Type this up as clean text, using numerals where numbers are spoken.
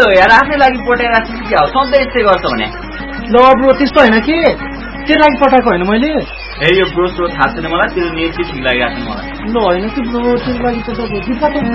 हो यार, आफ्नै लागि पठाइरहेको छु क्या हो, सधैँ यस्तै गर्छ भने। ल ब्रो त्यस्तो होइन के, तेरो लागि पठाएको होइन मैले। ए यो ब्रो थाहा छैन मलाई, तेरो नेट चाहिँ ठिक लागिरहेको छ मलाई। ल होइन कि ब्रो तेरो लागि त